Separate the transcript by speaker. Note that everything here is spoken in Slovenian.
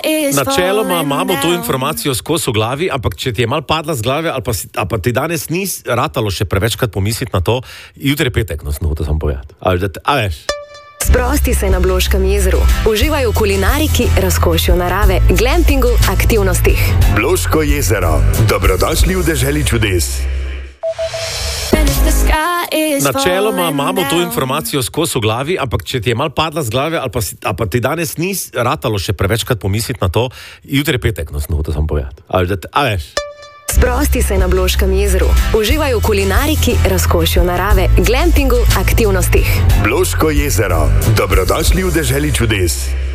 Speaker 1: Načeloma imamo to informacijo skozi v glavi, ampak če ti je mal padla z glave, ali pa ti danes ni ratalo še prevečkrat pomisliti na to, jutri je petek, no, to sam povedati. A veš?
Speaker 2: Sprosti se na Bloškem jezeru. Uživaj v kulinariki, razkošju narave, glampingu, aktivnostih.
Speaker 3: Bloško jezero. Dobrodošli v deželi čudes.
Speaker 1: Načeloma imamo to informacijo skozi v glavi, ampak če ti je mal padla z glave, ali pa ti danes ni ratalo še prevečkrat pomisliti na to, jutri je petek, no, to sam povedati. A veš?
Speaker 2: Sprosti se na Bloškem jezeru. Uživaj v kulinariki, razkošju narave, glampingu, aktivnostih.
Speaker 3: Bloško jezero. Dobrodošli v deželi čudes.